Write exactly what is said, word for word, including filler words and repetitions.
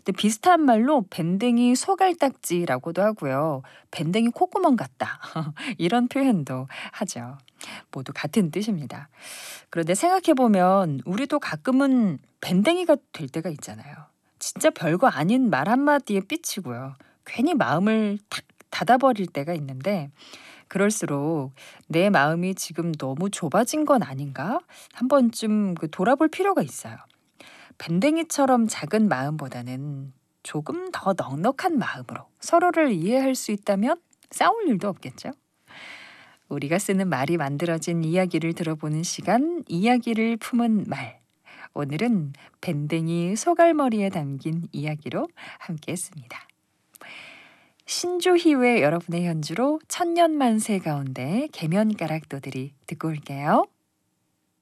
근데 비슷한 말로 밴댕이 소갈딱지라고도 하고요. 밴댕이 콧구멍 같다. 이런 표현도 하죠. 모두 같은 뜻입니다. 그런데 생각해 보면 우리도 가끔은 밴댕이가 될 때가 있잖아요. 진짜 별거 아닌 말 한마디에 삐치고요. 괜히 마음을 탁 닫아버릴 때가 있는데 그럴수록 '내 마음이 지금 너무 좁아진 건 아닌가?' 한 번쯤 그 돌아볼 필요가 있어요. 밴댕이처럼 작은 마음보다는 조금 더 넉넉한 마음으로 서로를 이해할 수 있다면 싸울 일도 없겠죠. 우리가 쓰는 말이 만들어진 이야기를 들어보는 시간, 이야기를 품은 말. 오늘은 밴댕이 소갈머리에 담긴 이야기로 함께했습니다. 신조희의 여러분의 현주로 천년만세 가운데 계면가락도들이 듣고 올게요.